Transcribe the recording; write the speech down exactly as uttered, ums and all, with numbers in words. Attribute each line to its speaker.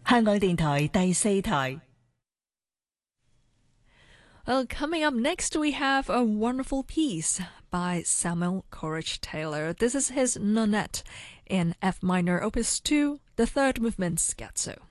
Speaker 1: 香港電台第四台。
Speaker 2: Well, coming up next, we have a wonderful piece by Samuel Coleridge Taylor. This is his Nonette in F minor, Opus two, the third movement scherzo.